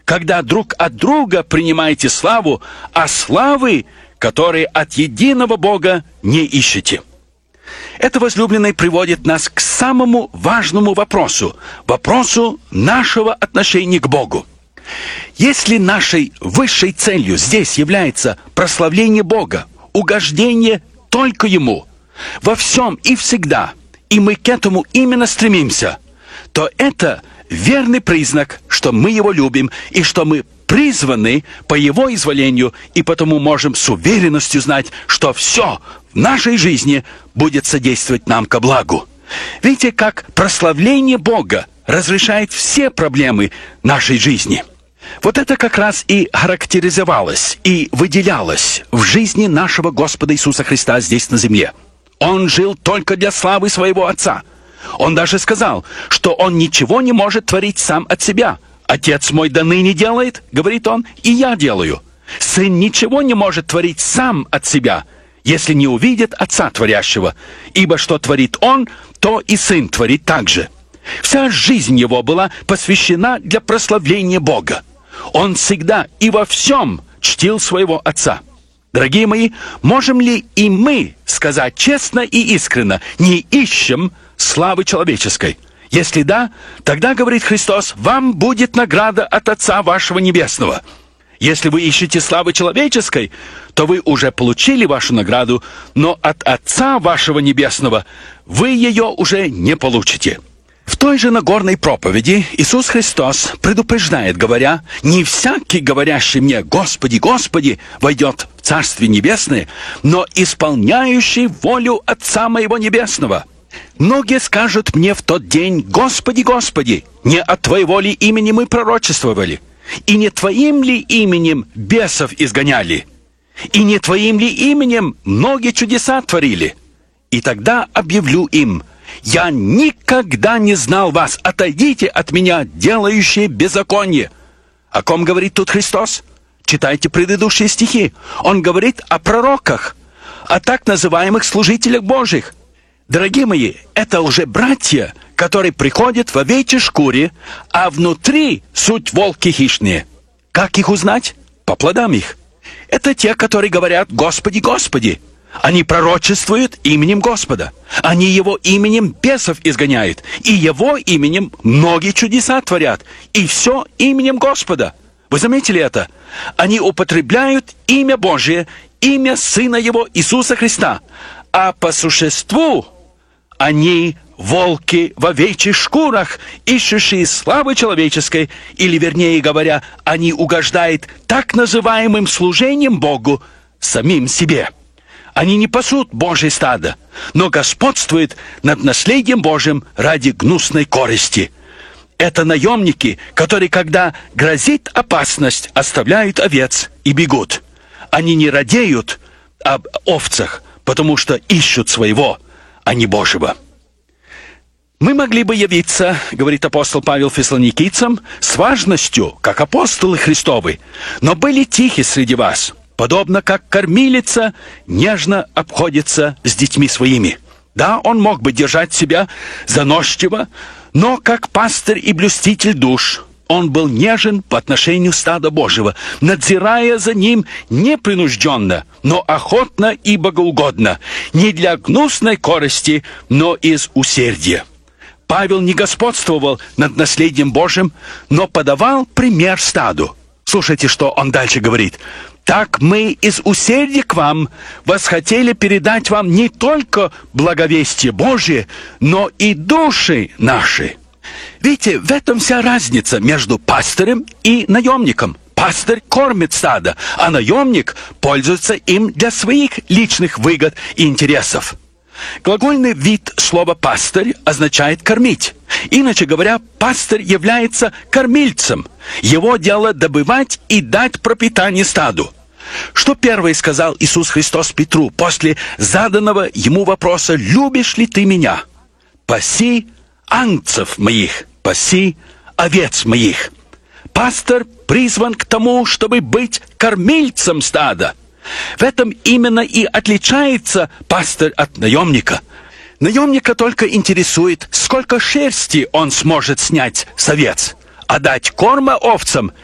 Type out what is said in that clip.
когда друг от друга принимаете славу, а славы, которые от единого Бога, не ищете. Это, возлюбленный, приводит нас к самому важному вопросу нашего отношения к Богу. Если нашей высшей целью здесь является прославление Бога, угождение только Ему, во всем и всегда, и мы к этому именно стремимся, то это верный признак, что мы Его любим и что мы призваны по Его изволению, и потому можем с уверенностью знать, что все в нашей жизни будет содействовать нам ко благу. Видите, как прославление Бога разрешает все проблемы нашей жизни. Вот это как раз и характеризовалось, и выделялось в жизни нашего Господа Иисуса Христа здесь на земле. Он жил только для славы своего Отца. Он даже сказал, что Он ничего не может творить сам от себя. «Отец мой до ныне делает, — говорит Он, — и я делаю». Сын ничего не может творить сам от себя, если не увидит Отца Творящего. Ибо что творит Он, то и Сын творит так же. Вся жизнь Его была посвящена для прославления Бога. Он всегда и во всем чтил своего Отца. Дорогие мои, можем ли и мы сказать честно и искренно: не ищем славы человеческой? Если да, тогда, говорит Христос, вам будет награда от Отца вашего Небесного. Если вы ищете славы человеческой, то вы уже получили вашу награду, но от Отца вашего Небесного вы ее уже не получите. В той же Нагорной проповеди Иисус Христос предупреждает, говоря: «Не всякий, говорящий мне: Господи, Господи, войдет в Царствие Небесное, но исполняющий волю Отца моего Небесного. Многие скажут мне в тот день: Господи, Господи, не от Твоего ли имени мы пророчествовали? И не Твоим ли именем бесов изгоняли? И не Твоим ли именем многие чудеса творили? И тогда объявлю им: я никогда не знал вас, отойдите от меня, делающие беззаконие». О ком говорит тут Христос? Читайте предыдущие стихи. Он говорит о пророках, о так называемых служителях Божьих. Дорогие мои, это лжебратья, которые приходят в овечьей шкуре, а внутри суть волки хищные. Как их узнать? По плодам их. Это те, которые говорят: Господи, Господи. Они пророчествуют именем Господа. Они Его именем бесов изгоняют. И Его именем многие чудеса творят. И все именем Господа. Вы заметили это? Они употребляют имя Божие, имя Сына Его, Иисуса Христа. А по существу они волки в овечьих шкурах, ищущие славы человеческой, или, вернее говоря, они угождают так называемым служением Богу самим себе. Они не пасут Божье стадо, но господствуют над наследием Божьим ради гнусной корысти. Это наемники, которые, когда грозит опасность, оставляют овец и бегут. Они не радеют об овцах, потому что ищут своего, а не Божьего. Мы могли бы явиться, говорит апостол Павел Фессалоникийцам, с важностью, как апостолы Христовы, но были тихи среди вас, подобно как кормилица нежно обходится с детьми своими. Да, он мог бы держать себя заносчиво, но как пастырь и блюститель душ он был нежен по отношению стада Божьего, надзирая за ним непринужденно, но охотно и богоугодно, не для гнусной корысти, но из усердия. Павел не господствовал над наследием Божьим, но подавал пример стаду. Слушайте, что он дальше говорит. «Так мы из усердия к вам восхотели передать вам не только благовестие Божие, но и души наши». Видите, в этом вся разница между пастырем и наемником. Пастырь кормит стадо, а наемник пользуется им для своих личных выгод и интересов. Глагольный вид слова «пастырь» означает «кормить». Иначе говоря, пастырь является кормильцем. Его дело добывать и дать пропитание стаду. Что первое сказал Иисус Христос Петру после заданного ему вопроса: «Любишь ли ты меня? Паси ангцев моих, паси овец моих». Пастырь призван к тому, чтобы быть кормильцем стада. В этом именно и отличается пастырь от наемника. Наемника только интересует, сколько шерсти он сможет снять с овец, а дать корма овцам